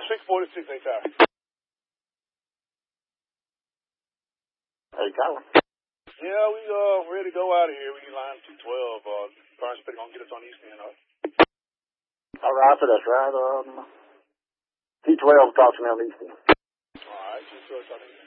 646, Tower. Hey, Colin. Yeah, we ready to go out of here. We can line 212. Parents better gonna get us on the east end. All right, so that's right. T12 talks to me on the east end. All right, 212 talking.